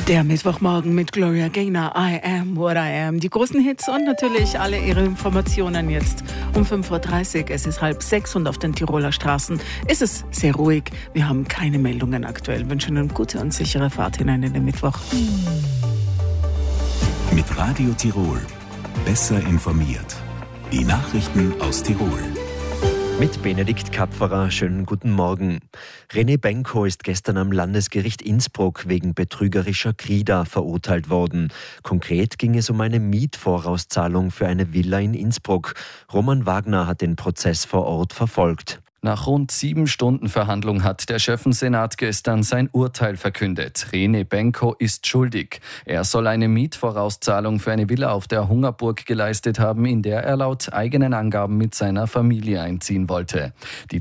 Der Mittwochmorgen mit Gloria Gaynor, I Am What I Am. Die großen Hits und natürlich alle ihre Informationen jetzt um 5.30 Uhr. Es ist 5:30 und auf den Tiroler Straßen ist es sehr ruhig. Wir haben keine Meldungen aktuell. Wir wünschen eine gute und sichere Fahrt hinein in den Mittwoch. Mit Radio Tirol. Besser informiert. Die Nachrichten aus Tirol. Mit Benedikt Kapferer, schönen guten Morgen. René Benko ist gestern am Landesgericht Innsbruck wegen betrügerischer Krida verurteilt worden. Konkret ging es um eine Mietvorauszahlung für eine Villa in Innsbruck. Roman Wagner hat den Prozess vor Ort verfolgt. Nach rund 7 Stunden Verhandlung hat der Schöffensenat gestern sein Urteil verkündet. René Benko ist schuldig. Er soll eine Mietvorauszahlung für eine Villa auf der Hungerburg geleistet haben, in der er laut eigenen Angaben mit seiner Familie einziehen wollte. Die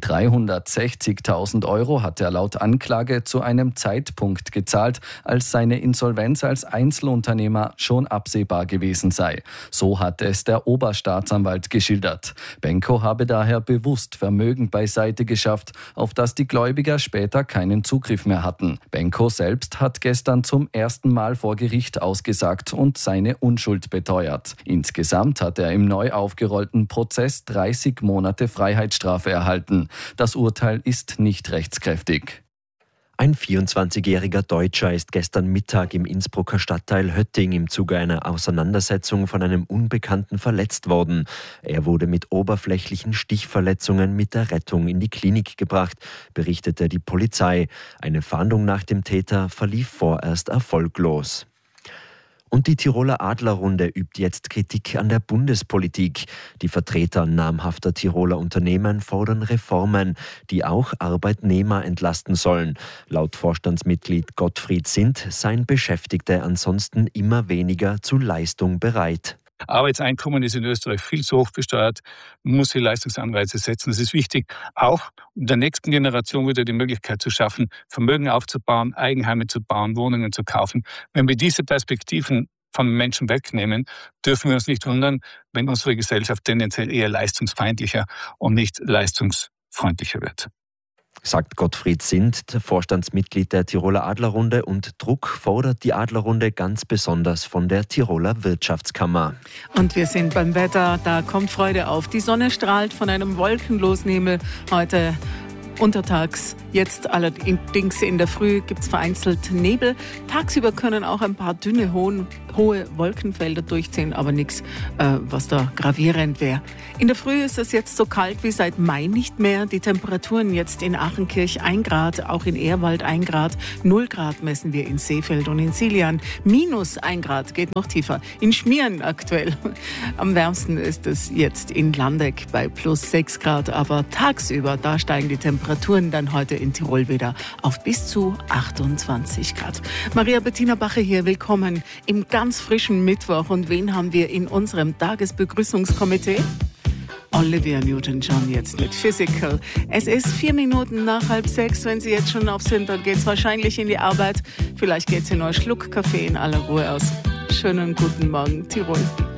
360.000 Euro hat er laut Anklage zu einem Zeitpunkt gezahlt, als seine Insolvenz als Einzelunternehmer schon absehbar gewesen sei. So hat es der Oberstaatsanwalt geschildert. Benko habe daher bewusst Vermögen beiseite geschafft, auf das die Gläubiger später keinen Zugriff mehr hatten. Benko selbst hat gestern zum ersten Mal vor Gericht ausgesagt und seine Unschuld beteuert. Insgesamt hat er im neu aufgerollten Prozess 30 Monate Freiheitsstrafe erhalten. Das Urteil ist nicht rechtskräftig. Ein 24-jähriger Deutscher ist gestern Mittag im Innsbrucker Stadtteil Hötting im Zuge einer Auseinandersetzung von einem Unbekannten verletzt worden. Er wurde mit oberflächlichen Stichverletzungen mit der Rettung in die Klinik gebracht, berichtete die Polizei. Eine Fahndung nach dem Täter verlief vorerst erfolglos. Und die Tiroler Adlerrunde übt jetzt Kritik an der Bundespolitik. Die Vertreter namhafter Tiroler Unternehmen fordern Reformen, die auch Arbeitnehmer entlasten sollen. Laut Vorstandsmitglied Gottfried Sindt seien Beschäftigte ansonsten immer weniger zu Leistung bereit. Arbeitseinkommen ist in Österreich viel zu hoch besteuert. Man muss die Leistungsanreize setzen. Das ist wichtig, auch um der nächsten Generation wieder die Möglichkeit zu schaffen, Vermögen aufzubauen, Eigenheime zu bauen, Wohnungen zu kaufen. Wenn wir diese Perspektiven von Menschen wegnehmen, dürfen wir uns nicht wundern, wenn unsere Gesellschaft tendenziell eher leistungsfeindlicher und nicht leistungsfreundlicher wird. Sagt Gottfried Sindt, Vorstandsmitglied der Tiroler Adlerrunde, und Druck fordert die Adlerrunde ganz besonders von der Tiroler Wirtschaftskammer. Und wir sind beim Wetter, da kommt Freude auf. Die Sonne strahlt von einem wolkenlosen Himmel heute untertags. Jetzt allerdings in der Früh gibt es vereinzelt Nebel. Tagsüber können auch ein paar dünne, hohe Wolkenfelder durchziehen, aber nichts, was da gravierend wäre. In der Früh ist es jetzt so kalt wie seit Mai nicht mehr. Die Temperaturen jetzt in Achenkirch 1 Grad, auch in Ehrwald 1 Grad. 0 Grad messen wir in Seefeld und in Silian. -1 Grad geht noch tiefer. In Schmieren aktuell. Am wärmsten ist es jetzt in Landeck bei +6 Grad. Aber tagsüber, da steigen die Temperaturen dann heute in Tirol wieder auf bis zu 28 Grad. Maria Bettina Bache hier, willkommen im ganz frischen Mittwoch. Und wen haben wir in unserem Tagesbegrüßungskomitee? Olivia Newton-John jetzt mit Physical. Es ist 4 Minuten nach 5:30. Wenn Sie jetzt schon auf sind, dann geht es wahrscheinlich in die Arbeit. Vielleicht geht es in einen Schluck Kaffee in aller Ruhe aus. Schönen guten Morgen, Tirol.